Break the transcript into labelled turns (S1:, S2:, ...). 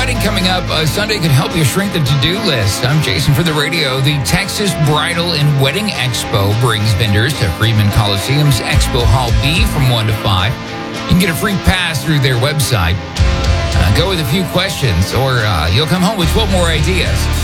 S1: wedding coming up. Sunday could help you shrink the to-do list. I'm Jason for the radio. The Texas Bridal and Wedding Expo brings vendors to Freeman Coliseum's Expo Hall B from 1 to 5. You can get a free pass through their website. Go with a few questions, or you'll come home with 12 more ideas.